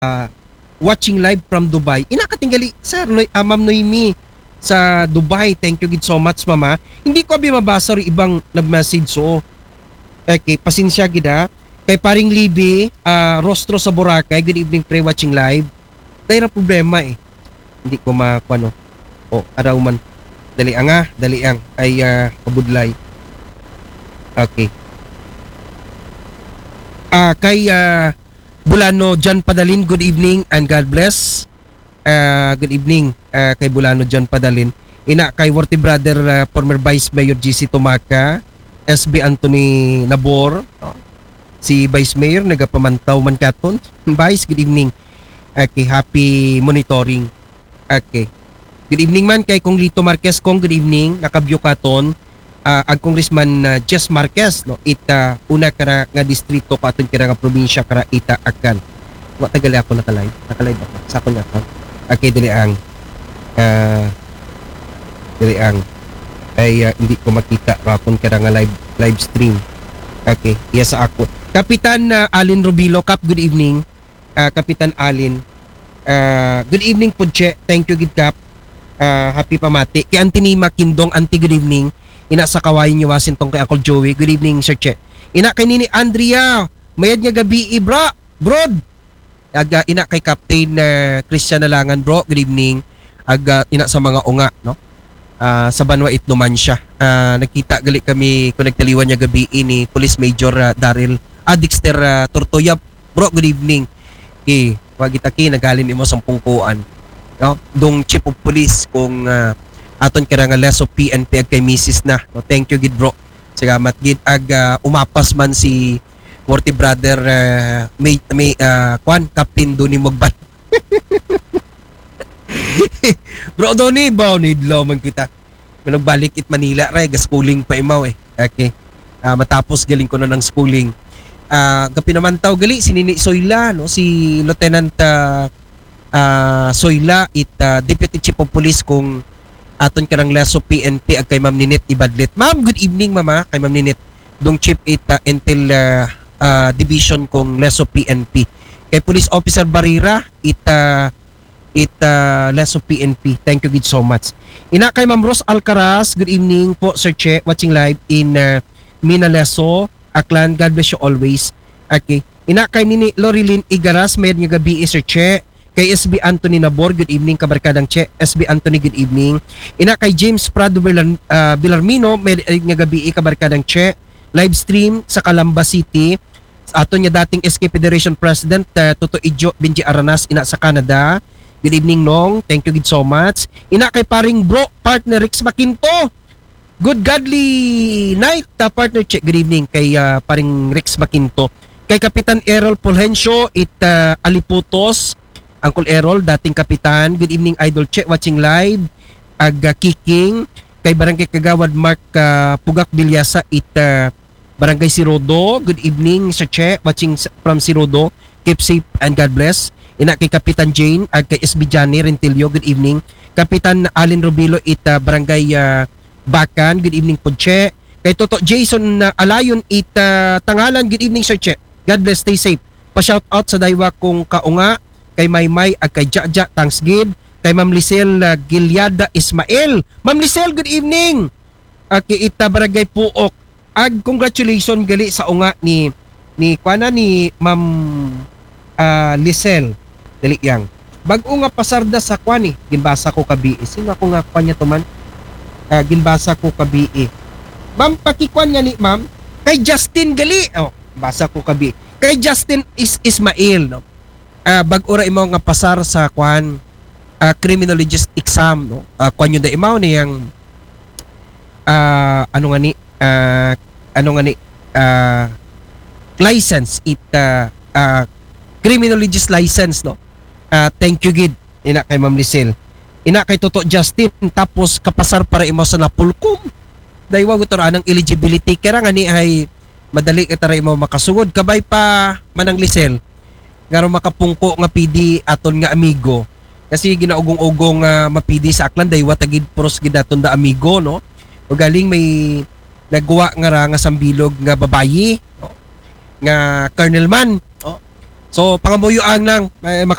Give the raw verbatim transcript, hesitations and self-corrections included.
uh, watching live from Dubai. Inakatinggali, sir, Noy, uh, Ma'am Noemi sa Dubai. Thank you gid so much, mama. Hindi ko abi mabasa ri ibang nag-message so. Okay, pasensya gid ha. Kay paring Libby, uh, Rostro sa Boracay, good evening pre watching live. Dahil na problema eh. Hindi ko makuano. O, araw man. Dali ang ah, dali ang ay uh, kabudlay. Okay. Ah, uh, kay uh, Bulano John Padalin, good evening and God bless. Uh, good evening uh, kay Bulano John Padalin. Ina kay Worthy Brother uh, former Vice Mayor G C Tumaca, S B Anthony Nabor, oh. Si Vice Mayor nagapamantaw man katon. Vice, good evening. Okay, happy monitoring. Okay. Good evening man kay Kong Lito Marquez, Kong good evening. Nakabyo katon. Uh, ang Congressman uh, Jess Marquez no ita una kara nga distrito katon kara nga probinsya kara ita akan. Wa tagali ako nakalive. Nakalive ako sa akong account. Okay, dili ang uh, dili ang ay uh, hindi ko makita rapon kara nga live live stream. Okay, iya sa ako. Kapitan uh, Alin Rubilo, Kap, good evening. Uh, Kapitan Alin. Uh, good evening po, Che. Thank you, gid Kap. Uh, happy pamati. Kay Antony Makindong, Auntie, good evening. Ina sa kawayan niyo Washington kay Uncle Joey. Good evening, Sir Che. Ina kay Nini Andrea. Mayad nga gabi, bra. Brod. Aga ina kay Captain uh, Christian Nalangan, bro. Good evening. Aga ina sa mga unga, no? Uh, sa Banwa Itnuman siya. Uh, nakita gali kami kung nagtaliwan niya gabi ni Police Major uh, Daryl ah, Dexter uh, Tortoya. Bro, good evening. Okay, wag itaki nagalin imo sa pungkuan. No? Dong Chief of Police kung uh, aton kira nga leso P N P ag kay Missus na. No, thank you gid bro. Salamat gid ag uh, umapas man si Worthy Brother uh, may may uh, kwan Captain Doni Mogban. Bro Doni ba nidlaw man kita. Nagbalik it Manila ray gas schooling pa imaw eh. Okay. Uh, matapos galing ko na ng schooling. Ah, uh, gapinamantaw gali si Nini Soyla no si Lieutenant uh, uh, Soyla it uh, Deputy Chief of Police kung aton karang leso P N P ag kay Ma'am Ninit Ibadlit. Ma'am, good evening mama kay Ma'am Ninit. Dong Chief it uh, Intel uh, uh, Division kung leso P N P. Kay Police Officer Barira it uh, it uh, leso P N P. Thank you gid so much. Ina kay Ma'am Rose Alcaraz, good evening po Sir Che watching live in uh, Minaleso, Aklan. God bless you always. Okay. Ina kay Nini Lorilyn Igaras, mayad nga gabi Sir Che. Kay S B Anthony Nabor, good evening kabarkadang Che. S B Anthony, good evening. Ina kay James Prado Bilar, uh, Bilarmino, mayad nga gabi kabarkadang Che. Live stream sa Calamba City. Ato niya dating S K Federation President uh, Toto Ijo Benji Aranas ina sa Canada. Good evening Nong. Thank you gid so much. Ina kay paring bro partner Rex Makinto. Good godly night uh, partner Che. Good evening kay uh, paring Rex Makinto. Kay Kapitan Errol Fulgencio it uh, Aliputos, Uncle Errol dating kapitan. Good evening Idol Che watching live. Ag uh, Kiking kay Barangay Kagawad Mark uh, Pugak Bilyasa it uh, Barangay Sirodo. Good evening Sir Che watching from Sirodo. Keep safe and God bless. Ina kay Kapitan Jane ag kay S B Johnny Rentilio, good evening. Kapitan Alin Rubilo it uh, Barangay uh, Bakan, good evening po Che. Kay Toto Jason uh, Alayon it uh, Tangalan, good evening Sir Che. God bless, stay safe. Pa-shout out sa daywa kong kaunga kay Maymay ag kay Jaja thanks gid. Kay Ma'am Lisel uh, Gilyada Ismael. Ma'am Lisel, good evening. Uh, kay ita Barangay Puok. Ag congratulations gali sa unga ni ni kuana ni Ma'am uh, Lisel. Dali yang. Bag-o nga pasarda sa kwani, ginbasa ko kabi. Sino ako nga kanya to man? Uh, ginbasa ko kabi. Ma'am, pakikwan niya ni Ma'am kay Justin gali. Oh, basa ko kabi. Kay Justin is Ismail, no. Uh, bag-ora imaw nga pasar sa kwan uh, criminologist exam, no. Uh, kwan yun da imaw niyang uh, ano nga ni uh, ano nga ni uh, license it uh, uh, criminologist license, no. Uh, thank you gid ina kay Ma'am Lisel. Ina kay Toto Justin tapos kapasar para imo sa napulkom. Daywa gutora ng eligibility kaya nga ni ay madali ka tara imo makasugod kabay pa manang Lisel. Ngaro makapungko nga P D aton nga amigo. Kasi ginaugong-ugong nga uh, mapidi sa Aklan daywa tagid pros gid aton da amigo, no. O galing may nagwa nga ra nga sambilog nga babayi, no? Nga Colonel man, oh. So pangamuyo ang lang eh,